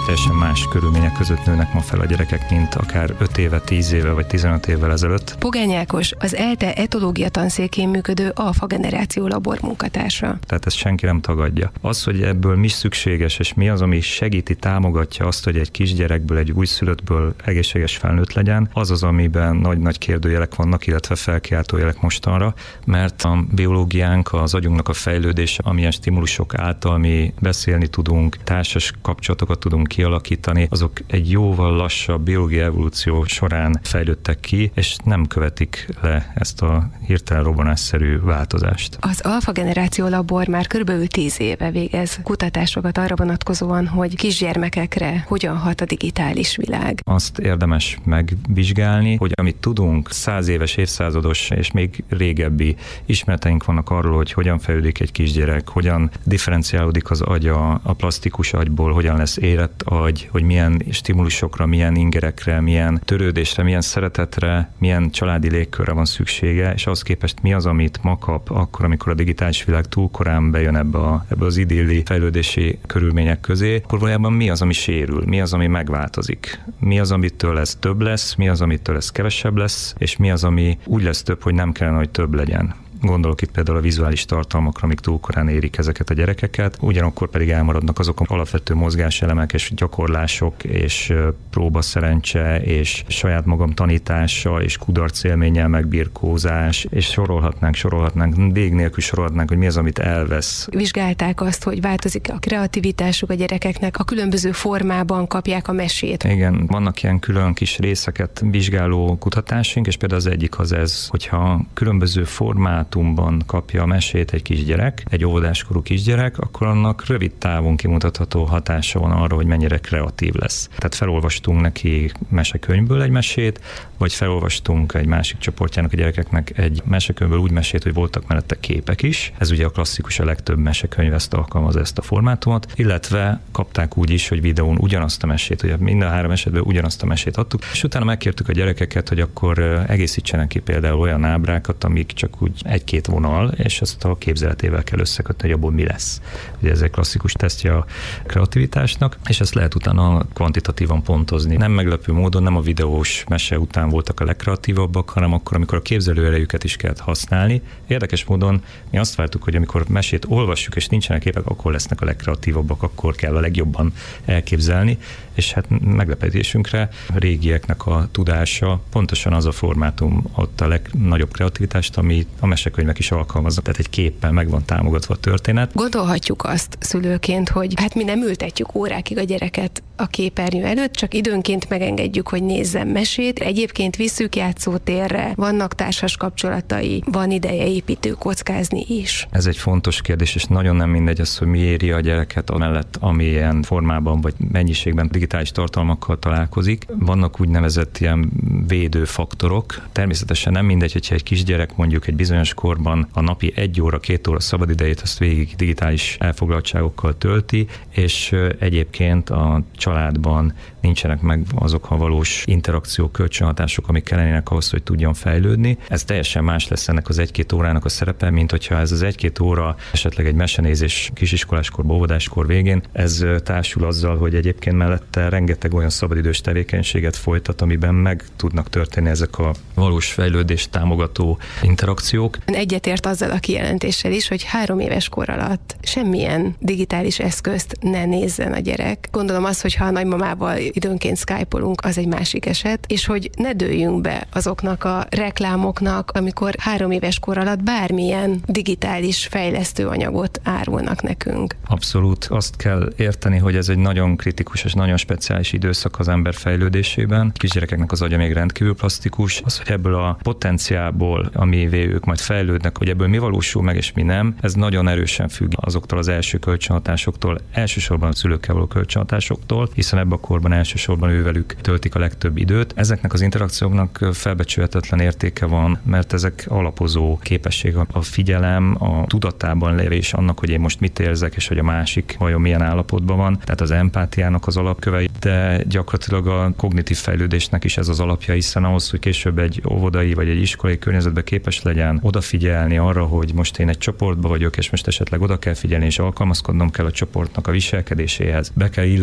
Teljesen más körülmények között nőnek ma fel a gyerekek, mint akár 5 éve, 10 éve vagy 15 évvel ezelőtt. Pogány Ákos, az ELTE etológia tanszékén működő alfa generáció labor munkatársa. Tehát ezt senki nem tagadja. Az, hogy ebből mi szükséges, és mi az, ami segíti, támogatja azt, hogy egy kisgyerekből, egy újszülöttből egészséges felnőtt legyen, az, amiben nagy-nagy kérdőjelek vannak, illetve felkiáltó jelek mostanra, mert a biológiánk, az agyunknak a fejlődése, amilyen stimulusok által mi beszélni tudunk, társas kapcsolatokat tudunk kialakítani, azok egy jóval lassabb biológiai evolúció során fejlődtek ki, és nem követik le ezt a hirtelen robbanásszerű változást. Az alfa generáció labor már körülbelül 10 éve végez kutatásokat arra vonatkozóan, hogy kisgyermekekre hogyan hat a digitális világ. Azt érdemes megvizsgálni, hogy amit tudunk, 100 éves, évszázados és még régebbi ismereteink vannak arról, hogy hogyan fejlődik egy kisgyerek, hogyan differenciálódik az agya a plastikus agyból, hogyan lesz érett agy, hogy milyen stimulusokra, milyen ingerekre, milyen törődésre, milyen szeretetre, milyen családi légkörre van szüksége, és ahhoz képest mi az, amit ma kap akkor, amikor a digitális világ túl korán bejön ebbe az idilli fejlődési körülmények közé, akkor valójában mi az, ami sérül, mi az, ami megváltozik, mi az, amitől ez több lesz, mi az, amitől ez kevesebb lesz, és mi az, ami úgy lesz több, hogy nem kellene, hogy több legyen. Gondolok itt például a vizuális tartalmakra, amik túl korán érik ezeket a gyerekeket, ugyanakkor pedig elmaradnak azok az alapvető mozgáselemek és gyakorlások és próbaszerencse és saját magam tanítása és kudarcélménnyel megbirkózás, és sorolhatnánk, vég nélkül sorolhatnánk, hogy mi az, amit elvesz. Vizsgálták azt, hogy változik a kreativitásuk a gyerekeknek, a különböző formában kapják a mesét. Igen, vannak ilyen külön kis részeket vizsgáló kutatásunk, és például az egyik az ez, hogyha különböző formátumban kapja a mesét egy kisgyerek, egy óvodáskorú kisgyerek, akkor annak rövid távon kimutatható hatása van arra, hogy mennyire kreatív lesz. Tehát felolvastunk neki mesekönyvből egy mesét, vagy felolvastunk egy másik csoportjának a gyerekeknek egy mesekönyvből úgy mesét, hogy voltak mellette képek is. Ez ugye a klasszikus, a legtöbb mesekönyv ezt alkalmaz, ezt a formátumot, illetve kapták úgy is, hogy videón ugyanazt a mesét, ugye minden 3 esetben ugyanazt a mesét adtuk, és utána megkértük a gyerekeket, hogy akkor egészítsenek ki például olyan ábrákat, amik csak úgy 1-2 vonal, és ezt a képzeletével kell összekötni, hogy abból mi lesz. Ugye ez egy klasszikus tesztje a kreativitásnak, és ezt lehet utána kvantitatívan pontozni. Nem meglepő módon nem a videós mese után voltak a legkreatívabbak, hanem akkor, amikor a képzelőerejüket is kellett használni. Érdekes módon mi azt vártuk, hogy amikor mesét olvassuk, és nincsenek képek, akkor lesznek a legkreatívabbak, akkor kell a legjobban elképzelni, és hát meglepetésünkre a régieknek a tudása pontosan az a formátum ott a legnagyobb kreativitást, ami a mesekönyvek is alkalmaznak, tehát egy képpel meg van támogatva a történet. Gondolhatjuk azt szülőként, hogy hát mi nem ültetjük órákig a gyereket a képernyő előtt, csak időnként megengedjük, hogy nézzen mesét. Egyébként visszük játszótérre, vannak társas kapcsolatai, van ideje építő kockázni is. Ez egy fontos kérdés, és nagyon nem mindegy az, hogy mi éri a gyereket amellett, amilyen formában vagy mennyiségben digitális tartalmakkal találkozik. Vannak úgynevezett ilyen védőfaktorok. Természetesen nem mindegy, hogyha egy kisgyerek mondjuk egy bizonyos korban a napi 1 óra, 2 óra szabadidejét azt végig digitális elfoglaltságokkal tölti, és egyébként a családban nincsenek meg azok a valós interakciók, kölcsönhatások, amik kellenének ahhoz, hogy tudjon fejlődni. Ez teljesen más lesz ennek az 1-2 órának a szerepe, mint hogyha ez az 1-2 óra esetleg egy mesenézés kisiskoláskorban, óvodáskor végén, ez társul azzal, hogy egyébként mellette rengeteg olyan szabadidős tevékenységet folytat, amiben meg tudnak történni ezek a valós fejlődést támogató interakciók. Egyetért azzal a kijelentéssel is, hogy 3 éves kor alatt semmilyen digitális eszközt ne nézzen a gyerek. Gondolom az, hogy ha a nagymamával időnként skype-olunk, az egy másik eset, és hogy ne dőljünk be azoknak a reklámoknak, amikor 3 éves kor alatt bármilyen digitális fejlesztő anyagot árulnak nekünk. Abszolút. Azt kell érteni, hogy ez egy nagyon kritikus és nagyon speciális időszak az ember fejlődésében. Kisgyerekeknek az agya még rendkívül plastikus. Az, hogy ebből a potenciálból, amivé ők majd fejlődnek, hogy ebből mi valósul meg és mi nem, ez nagyon erősen függ azoktól az első kölcsönhatásoktól, elsősorban a szülőkkel való kölcsönhatásoktól, hiszen ebben a korban elsősorban ővelük töltik a legtöbb időt. Ezeknek az interakcióknak felbecsülhetetlen értéke van, mert ezek alapozó képesség, a figyelem, a tudatában levés annak, hogy én most mit érzek, és hogy a másik vajon milyen állapotban van. Tehát az empátiának az alapkövei, de gyakorlatilag a kognitív fejlődésnek is ez az alapja, hiszen ahhoz, hogy később egy óvodai vagy egy iskolai környezetben képes legyen odafigyelni arra, hogy most én egy csoportban vagyok, és most esetleg oda kell figyelni, és alkalmazkodnom kell a csoportnak a viselkedéséhez. Be kell illeszkednem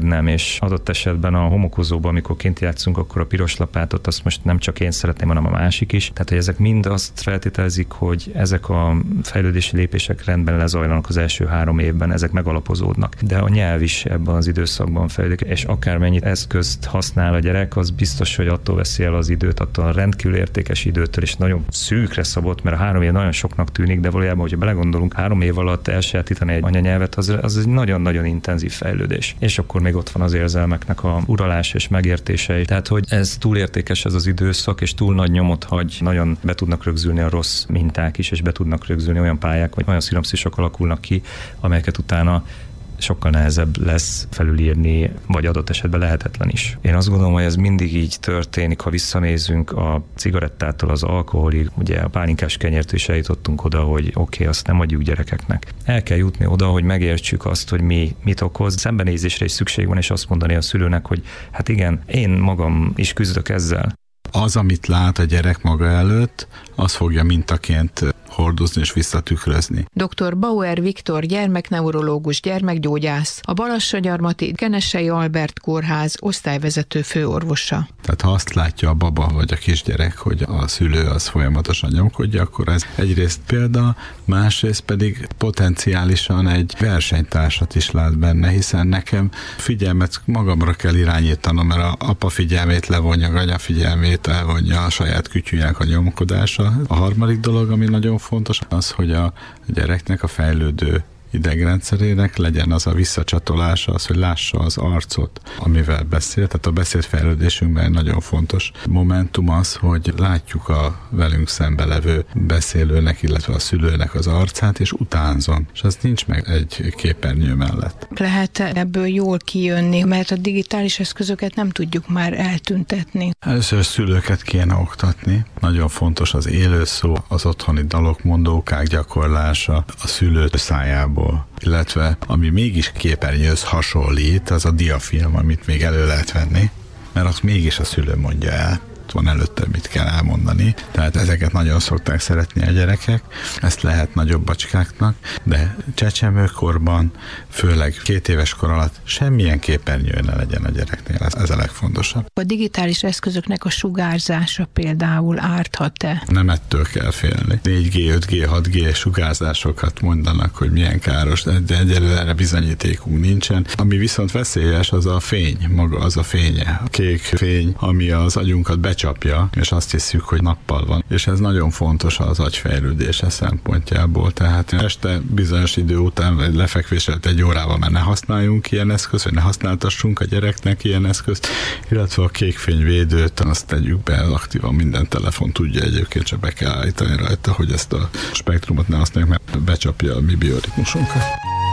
nem, és adott esetben a homokozóban, amikor kint játszunk, akkor a piros lapátot azt most nem csak én szeretném, hanem a másik is. Tehát, hogy ezek mind azt feltételezik, hogy ezek a fejlődési lépések rendben lezajlanak az első 3 évben, ezek megalapozódnak. De a nyelv is ebben az időszakban fejlődik, és akármennyit eszközt használ a gyerek, az biztos, hogy attól veszi el az időt, attól a rendkívül értékes időtől, és nagyon szűkre szabott, mert a 3 év nagyon soknak tűnik, de valójában, hogyha belegondolunk, 3 év alatt elsajátítani egy anyanyelvet, az egy nagyon-nagyon intenzív fejlődés. És akkor még ott van az érzelmeknek a uralás és megértése. Tehát, hogy ez túl értékes ez az időszak, és túl nagy nyomot hagy, nagyon be tudnak rögzülni a rossz minták is, és be tudnak rögzülni olyan pályák, vagy olyan szinapszisok alakulnak ki, amelyeket utána sokkal nehezebb lesz felülírni, vagy adott esetben lehetetlen is. Én azt gondolom, hogy ez mindig így történik, ha visszanézünk a cigarettától az alkoholig, ugye a pálinkás kenyértől is eljutottunk oda, hogy oké, azt nem adjuk gyerekeknek. El kell jutni oda, hogy megértsük azt, hogy mit okoz. Szembenézésre is szükség van, és azt mondani a szülőnek, hogy hát igen, én magam is küzdök ezzel. Az, amit lát a gyerek maga előtt, az fogja mintaként hordozni és visszatükrözni. Dr. Bauer Viktor gyermekneurológus, gyermekgyógyász, a Balassagyarmati Kenessei Albert Kórház osztályvezető főorvosa. Tehát ha azt látja a baba vagy a kisgyerek, hogy a szülő az folyamatosan nyomkodja, akkor ez egyrészt példa, másrészt pedig potenciálisan egy versenytársat is lát benne, hiszen nekem figyelmet magamra kell irányítanom, mert a apa figyelmét levonja, a anya figyelmét elvonja a saját kütyűjének a nyomkodása. A harmadik dolog, ami nagyon fontos, az, hogy a gyereknek a fejlődő idegrendszerének legyen az a visszacsatolása, az, hogy lássa az arcot, amivel beszél. Tehát a beszédfejlődésünkben nagyon fontos momentum az, hogy látjuk a velünk szembe levő beszélőnek, illetve a szülőnek az arcát, és utánzon. És az nincs meg egy képernyő mellett. Lehet ebből jól kijönni, mert a digitális eszközöket nem tudjuk már eltüntetni. Először a szülőket kéne oktatni. Nagyon fontos az élőszó, az otthoni dalok, mondókák gyakorlása a szülő szájából. Illetve ami mégis képernyőhöz hasonlít, az a diafilm, amit még elő lehet venni, mert azt mégis a szülő mondja el. Van előtte, mit kell elmondani. Tehát ezeket nagyon szokták szeretni a gyerekek, ezt lehet nagyobb bacskáknak, de csecsemőkorban, főleg 2 éves kor alatt semmilyen képernyő ne legyen a gyereknél. Ez a legfontosabb. A digitális eszközöknek a sugárzása például árthat-e? Nem ettől kell félni. 4G, 5G, 6G sugárzásokat mondanak, hogy milyen káros, de egyelőre erre bizonyítékunk nincsen. Ami viszont veszélyes, az a fény, maga az a fénye. A kék fény, ami az agyunkat becsapja, és azt hiszük, hogy nappal van. És ez nagyon fontos az agyfejlődése szempontjából. Tehát este bizonyos idő után, vagy lefekvés előtt 1 órával már ne használjunk ilyen eszközt, vagy ne használtassunk a gyereknek ilyen eszközt, illetve a kékfényvédőt azt tegyük be, aktívan minden telefon tudja egyébként, csak be kell állítani rajta, hogy ezt a spektrumot ne használjuk, mert becsapja a mi bioritmusunkat.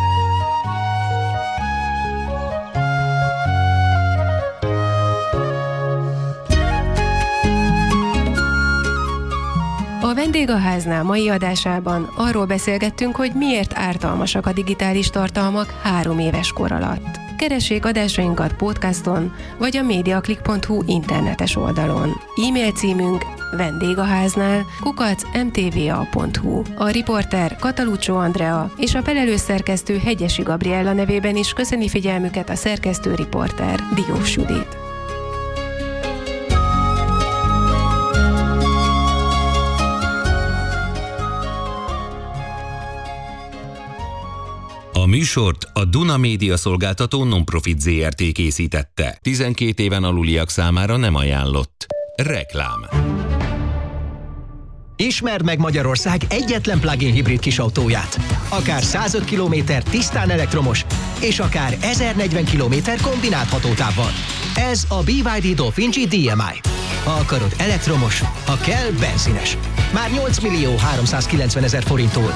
A Vendégháznál mai adásában arról beszélgettünk, hogy miért ártalmasak a digitális tartalmak 3 éves kor alatt. Keressék adásainkat podcaston, vagy a mediaclick.hu internetes oldalon. E-mail címünk vendégháznál@mtva.hu. A riporter Kataluccio Andrea és a felelős szerkesztő Hegyesi Gabriella nevében is köszöni figyelmüket a szerkesztő riporter Diós Judit. A műsort a Duna Média Szolgáltató Non-Profit Zrt. Készítette. 12 éven aluliak számára nem ajánlott. Reklám. Ismerd meg Magyarország egyetlen plug-in hibrid kisautóját. Akár 105 km tisztán elektromos, és akár 1040 km kombinált hatótávval. Ez a BYD Dolphin G DMI. Ha akarod elektromos, ha kell benzines. Már 8.390.000 forinttól.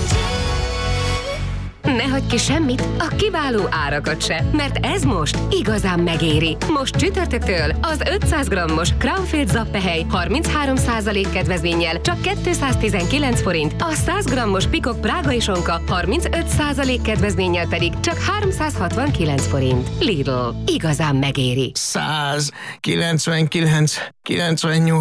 Ne hagyj ki semmit, a kiváló árakat se, mert ez most igazán megéri. Most csütörtöktől az 500 g-os Crownfield zappehely 33% kedvezménnyel csak 219 forint, a 100 g-os Pikok prágai sonka 35% kedvezménnyel pedig csak 369 forint. Lidl, igazán megéri. 100, 99, 98,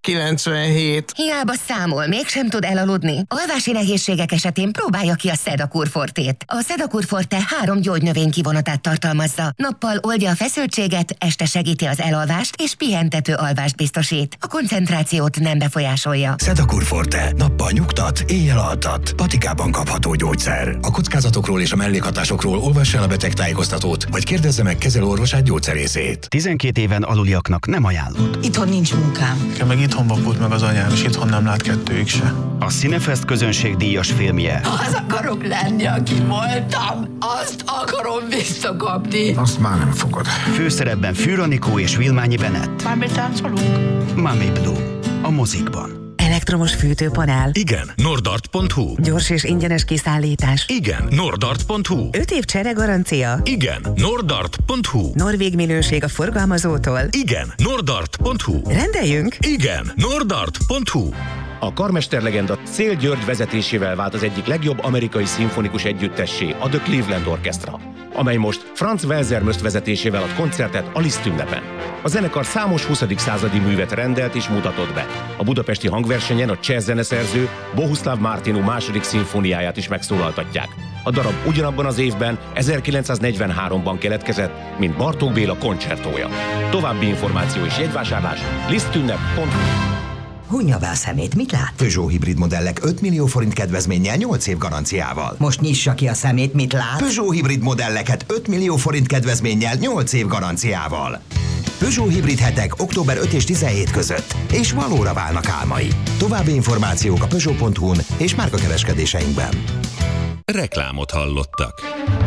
97. Hiába számol, mégsem tud elaludni. Alvási nehézségek esetén próbálja ki a Sedakur Fortét. A Sedakur Forte 3 gyógynövény kivonatát tartalmazza. Nappal oldja a feszültséget, este segíti az elalvást és pihentető alvást biztosít. A koncentrációt nem befolyásolja. Sedakur Forte. Nappal nyugtat, éjjel altat. Patikában kapható gyógyszer. A kockázatokról és a mellékhatásokról olvassa el a betegtájékoztatót, vagy kérdezze meg kezelőorvosát, gyógyszerészét. 12 éven aluliaknak nem ajánlott. Itthon nincs munkám. Itthon vakult meg az anyám, és itthon nem lát kettőjük se. A Cinefest közönségdíjas filmje. Az akarok lenni, aki voltam. Azt akarom visszakapni. Azt már nem fogod. Főszerepben Fűr Anikó és Vilmányi Bennett. Már táncolunk? Mami Blue. A mozikban. Elektromos fűtőpanel. Igen. Nordart.hu. Gyors és ingyenes kiszállítás. Igen. Nordart.hu. 5 év csere garancia. Igen. Nordart.hu. Norvég minőség a forgalmazótól. Igen. Nordart.hu. Rendeljünk? Igen. Nordart.hu. A karmesterlegenda Szél György vezetésével vált az egyik legjobb amerikai szimfonikus együttessé, a The Cleveland Orchestra, amely most Franz Welser-Möst vezetésével ad koncertet a Liszt ünnepen. A zenekar számos 20. századi művet rendelt és mutatott be. A budapesti hangversenyen a cseh zeneszerző Bohuslav Martinu második szimfóniáját is megszólaltatják. A darab ugyanabban az évben, 1943-ban keletkezett, mint Bartók Béla koncertója. További információ és jegyvásárlás lisztünnep.hu. Hunja be a szemét, mit lát? Peugeot hibrid modellek 5 millió forint kedvezménnyel 8 év garanciával. Most nyissa ki a szemét, mit lát? Peugeot hibrid modelleket 5 millió forint kedvezménnyel 8 év garanciával. Peugeot hibrid hetek október 5 és 17 között, és valóra válnak álmai. További információk a Peugeot.hu-n és márkakereskedéseinkben. Reklámot hallottak.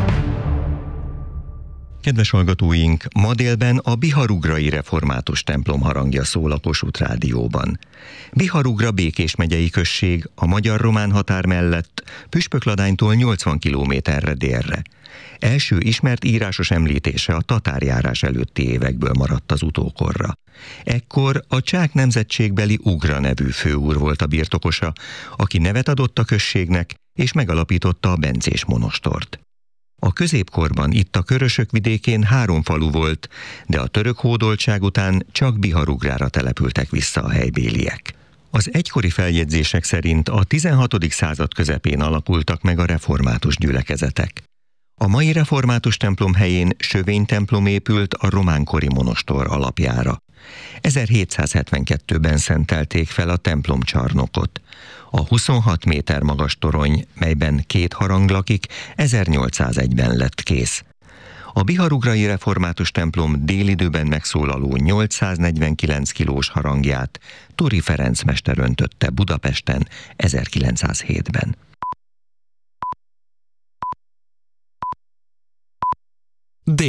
Kedves hallgatóink, ma délben a Biharugrai Református templom harangja szól a Kossuth Rádióban. Biharugra Békés megyei község, a magyar-román határ mellett, Püspökladánytól 80 kilométerre délre. Első ismert írásos említése a tatárjárás előtti évekből maradt az utókorra. Ekkor a csák nemzetségbeli Ugra nevű főúr volt a birtokosa, aki nevet adott a községnek és megalapította a bencés monostort. A középkorban itt a Körösök vidékén 3 falu volt, de a török hódoltság után csak Biharugrára települtek vissza a helybéliek. Az egykori feljegyzések szerint a 16. század közepén alakultak meg a református gyülekezetek. A mai református templom helyén sövénytemplom épült a románkori monostor alapjára. 1772-ben szentelték fel a templomcsarnokot. A 26 méter magas torony, melyben 2 harang lakik, 1801-ben lett kész. A Biharugrai Református templom délidőben megszólaló 849 kilós harangját Tori Ferenc mester öntötte Budapesten 1907-ben.